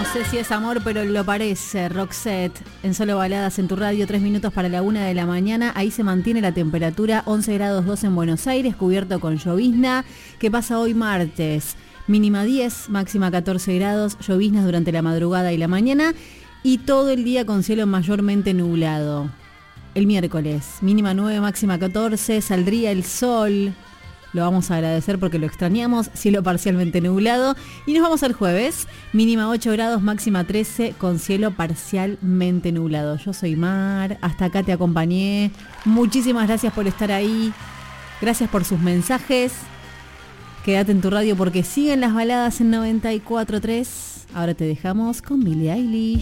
sé si es amor, pero lo parece. Roxette, en Solo Baladas en tu radio, 3 minutos para la 1 de la mañana. Ahí se mantiene la temperatura, 11 grados 2 en Buenos Aires, cubierto con llovizna. ¿Qué pasa hoy martes? Mínima 10, máxima 14 grados, lloviznas durante la madrugada y la mañana. Y todo el día con cielo mayormente nublado. El miércoles, mínima 9, máxima 14, saldría el sol. Lo vamos a agradecer porque lo extrañamos, cielo parcialmente nublado. Y nos vamos al jueves, mínima 8 grados, máxima 13, con cielo parcialmente nublado. Yo soy Mar, hasta acá te acompañé. Muchísimas gracias por estar ahí. Gracias por sus mensajes. Quédate en tu radio porque siguen las baladas en 94.3. Ahora te dejamos con Billie Eilish.